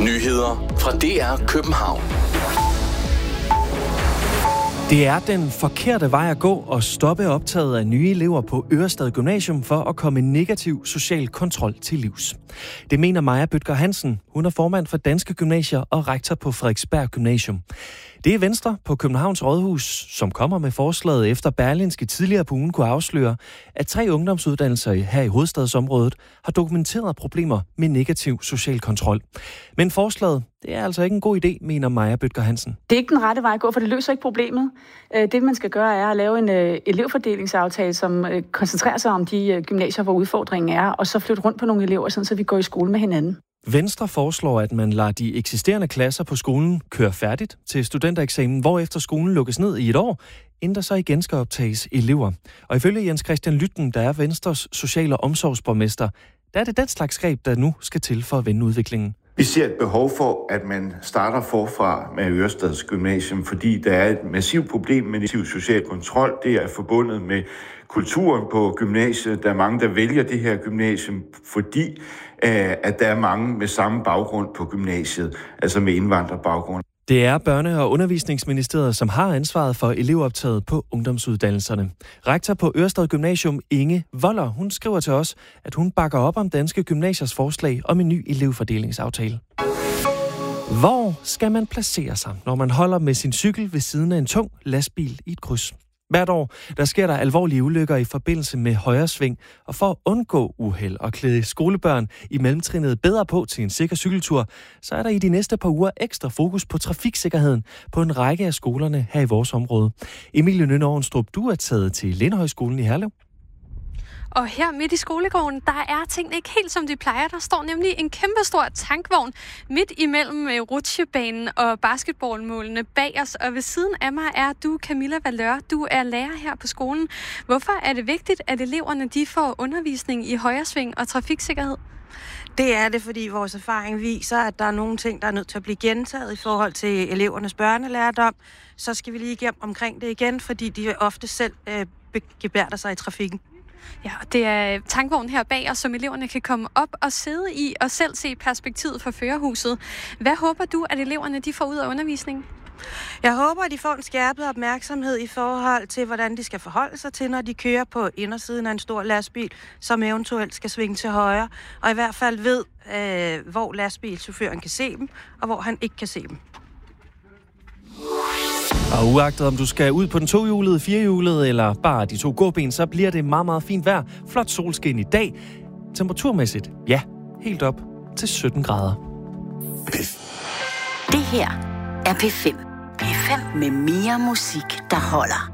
Nyheder fra DR København. Det er den forkerte vej at gå og stoppe optaget af nye elever på Ørestad Gymnasium for at komme negativ social kontrol til livs. Det mener Maja Bødker Hansen. Hun er formand for Danske Gymnasier og rektor på Frederiksberg Gymnasium. Det er Venstre på Københavns Rådhus, som kommer med forslaget efter Berlingske tidligere på ugen kunne afsløre, at 3 ungdomsuddannelser her i hovedstadsområdet har dokumenteret problemer med negativ social kontrol. Men forslaget, det er altså ikke en god idé, mener Maja Bødker Hansen. Det er ikke den rette vej at gå, for det løser ikke problemet. Det, man skal gøre, er at lave en elevfordelingsaftale, som koncentrerer sig om de gymnasier, hvor udfordringen er, og så flytte rundt på nogle elever, så vi går i skole med hinanden. Venstre foreslår, at man lader de eksisterende klasser på skolen køre færdigt til studentereksamen, hvorefter skolen lukkes ned i et år, inden der så igen skal optages elever. Og ifølge Jens Christian Lytten, der er Venstres social- og omsorgsborgmester, der er det den slags greb, der nu skal til for at vende udviklingen. Vi ser et behov for, at man starter forfra med Ørestads Gymnasium, fordi der er et massivt problem med negativ social kontrol. Det er forbundet med kulturen på gymnasiet. Der er mange, der vælger det her gymnasium, fordi at der er mange med samme baggrund på gymnasiet, altså med indvandrerbaggrund. Det er Børne- og Undervisningsministeriet, som har ansvaret for elevoptaget på ungdomsuddannelserne. Rektor på Ørestad Gymnasium, Inge Voller, hun skriver til os, at hun bakker op om Danske Gymnasiers forslag om en ny elevfordelingsaftale. Hvor skal man placere sig, når man holder med sin cykel ved siden af en tung lastbil i et kryds? Hvert år, der sker der alvorlige ulykker i forbindelse med højresving, og for at undgå uheld og klæde skolebørn i mellemtrinnet bedre på til en sikker cykeltur, så er der i de næste par uger ekstra fokus på trafiksikkerheden på en række af skolerne her i vores område. Emilie Nynne-Ornstrup, du er taget til Lindhøjskolen i Herlev. Og her midt i skolegården, der er tingene ikke helt som de plejer. Der står nemlig en kæmpestor tankvogn midt imellem rutsjebanen og basketballmålene bag os. Og ved siden af mig er du, Camilla Valør. Du er lærer her på skolen. Hvorfor er det vigtigt, at eleverne de får undervisning i højresving og trafiksikkerhed? Det er det, fordi vores erfaring viser, at der er nogle ting, der er nødt til at blive gentaget i forhold til elevernes børnelærdom. Så skal vi lige igennem omkring det igen, fordi de ofte selv gebærder sig i trafikken. Ja, det er tankvognen her bag os, som eleverne kan komme op og sidde i og selv se perspektivet fra førerhuset. Hvad håber du, at eleverne de får ud af undervisningen? Jeg håber, at de får en skærpet opmærksomhed i forhold til, hvordan de skal forholde sig til, når de kører på indersiden af en stor lastbil, som eventuelt skal svinge til højre. Og i hvert fald ved, hvor lastbilchaufføren kan se dem, og hvor han ikke kan se dem. Og uagtet om du skal ud på den tohjulede, firehjulede eller bare de 2 gåben, så bliver det meget, meget fint vejr. Flot solskin i dag. Temperaturmæssigt, ja, helt op til 17 grader. Det her er P5. P5 med mere musik, der holder.